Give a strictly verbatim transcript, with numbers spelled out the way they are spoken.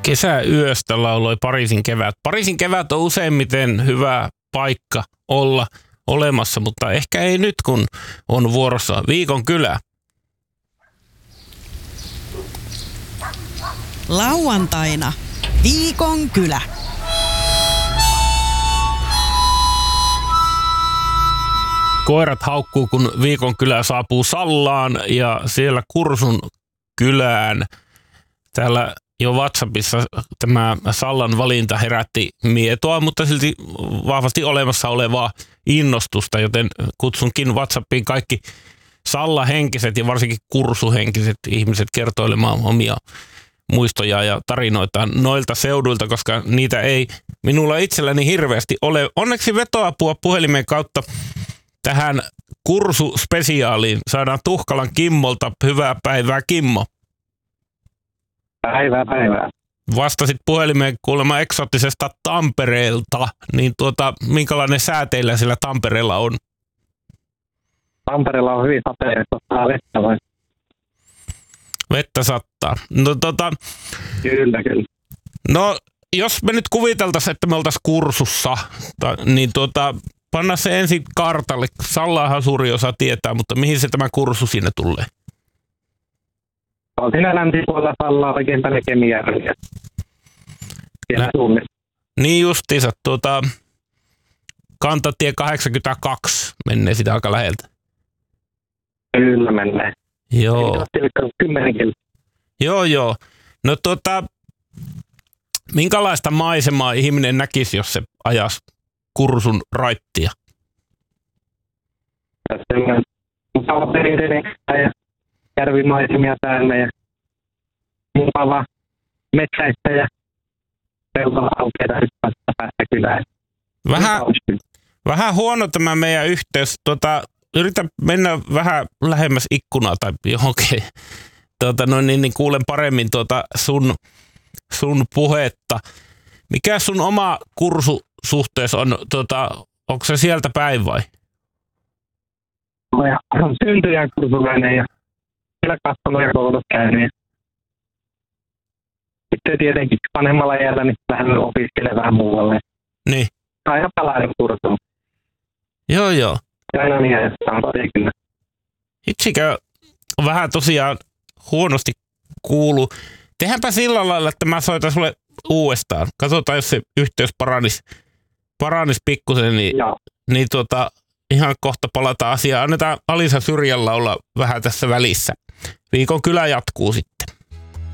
Kesäyöstä lauloi Pariisin kevät. Pariisin kevät on useimmiten hyvä paikka olla olemassa, mutta ehkä ei nyt, kun on vuorossa Viikon kylä. Lauantaina Viikon kylä. Koirat haukkuu, kun Viikon kylä saapuu Sallaan ja siellä Kursun kylään. Täällä jo WhatsAppissa tämä Sallan valinta herätti mietoa, mutta silti vahvasti olemassa olevaa innostusta, joten kutsunkin WhatsAppiin kaikki Salla-henkiset ja varsinkin Kursu-henkiset ihmiset kertoilemaan omia muistoja ja tarinoitaan noilta seuduilta, koska niitä ei minulla itselläni hirveästi ole. Onneksi vetoapua puhelimen kautta tähän Kursu-spesiaaliin saadaan Tuhkalan Kimmolta. Hyvää päivää, Kimmo. Päivää, päivää. Vastasit puhelimeen kuulemma eksoottisesta Tampereelta, niin tuota, minkälainen sää teillä siellä Tampereella on? Tampereella on hyvin sateista, ottaa vettä vai? Vettä sattaa. No tota... Kyllä, kyllä. No, jos me nyt kuviteltaisiin, että me oltaisiin Kursussa, ta, niin tuota, panna se ensin kartalle. Sallaahan suuri osa tietää, mutta mihin se tämä Kursu sinne tulee? On siinä länsipuolella Sallaa oikein tänne Kemijärviä. Siellä suunnissa. Niin justiinsa, tuota, kantatie kahdeksankymmentäkaksi menee sitä aika läheltä. Kyllä menee. Joo. Kymmenen kiloa. Joo, joo. No tuota, minkälaista maisemaa ihminen näkisi, jos se ajaisi Kursun raittia? Tässä on mukava perinteinen ja järvimaisemia täynnä ja mukava metsäistä ja peltoa aukeita hyppäistä päästä kylään. Vähän, vähän huono tämä meidän yhteys. Tuota, yritän mennä vähän lähemmäs ikkunaa tai johonkin. Tuota, no niin, niin kuulen paremmin tuota sun, sun puhetta. Mikä sun oma Kursu-suhteessa on? Tuota, onko se sieltä päin vai? Olen syntyjän kursulainen ja siellä kasvanut ja koulut käynyt. Sitten tietenkin vanhemmalla iällä niin vähän opiskelee vähän muualle. Niin. Aina palainen kursu. Joo, joo. Aina niin, että on tosi kyllä. Itsikö vähän tosiaan huonosti kuulu. Tehdäänpä sillä lailla, että mä soitan sulle uudestaan. Katsotaan, jos se yhteys paranis, paranis pikkusen, niin, niin tuota, ihan kohta palataan asiaan. Annetaan Alisa Syrjällä olla vähän tässä välissä. Viikon kylä jatkuu sitten.